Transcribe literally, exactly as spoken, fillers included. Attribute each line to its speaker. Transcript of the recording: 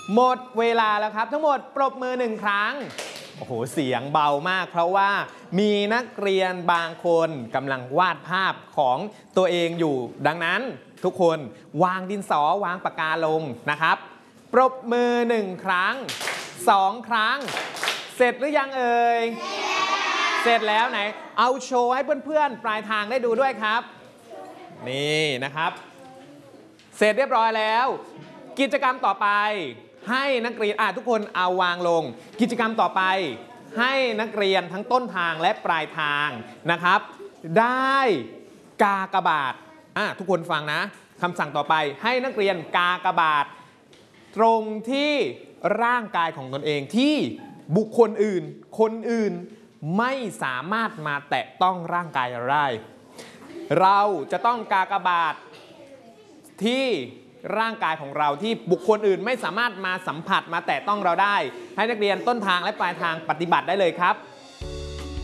Speaker 1: หมดเวลาแล้วครับทั้งหมดปรบมือหนึ่งครั้งโอ้โหเสียงเบามากเพราะว่ามีนักเรียนบางคนกำลังวาดภาพของตัวเองอยู่ดังนั้นทุกคนวางดินสอวางปากกาลงนะครับปรบมือหนึ่งครั้งสองครั้งเสร็จหรือยังเอ่ยเสร็จแล้วไหนเอาโชว์ให้เพื่อนๆปลายทางได้ดูด้วยครับนี่นะครับเสร็จเรียบร้อยแล้วกิจกรรมต่อไปให้นักเรียนอ่ะทุกคนเอาวางลงกิจกรรมต่อไปให้นักเรียนทั้งต้นทางและปลายทางนะครับได้กากบาทอ่ะทุกคนฟังนะคำสั่งต่อไปให้นักเรียนกากบาทตรงที่ร่างกายของตนเองที่บุคคลอื่นคนอื่นไม่สามารถมาแตะต้องร่างกายเราได้เราจะต้องกากบาทที่ร่างกายของเราที่บุคคลอื่นไม่สามารถมาสัมผัสมาแตะต้องเราได้ให้นักเรียนต้นทางและปลายทางปฏิบัติได้เลยครับ